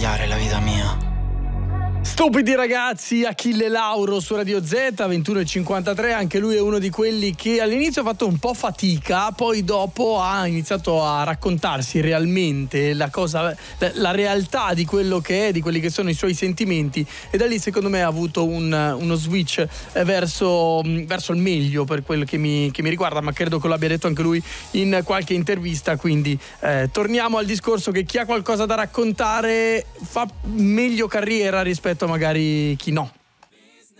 cambiare la vita mia. Stupidi ragazzi, Achille Lauro su Radio Z, 21:53, anche lui è uno di quelli che all'inizio ha fatto un po' fatica, poi dopo ha iniziato a raccontarsi realmente la realtà di quello che è, di quelli che sono i suoi sentimenti, e da lì secondo me ha avuto uno switch verso il meglio per quello che mi riguarda, ma credo che lo abbia detto anche lui in qualche intervista, quindi torniamo al discorso che chi ha qualcosa da raccontare fa meglio carriera rispetto a magari chi no.